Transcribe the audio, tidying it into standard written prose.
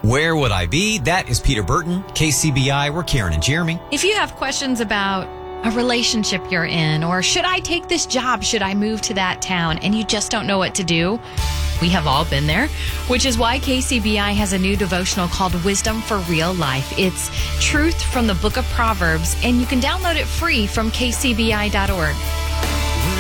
Where would I be? That is Peter Burton. KCBI, we're Karen and Jeremy. If you have questions about a relationship you're in, or should I take this job? Should I move to that town? And you just don't know what to do. We have all been there, which is why KCBI has a new devotional called Wisdom for Real Life. It's truth from the book of Proverbs, and you can download it free from kcbi.org.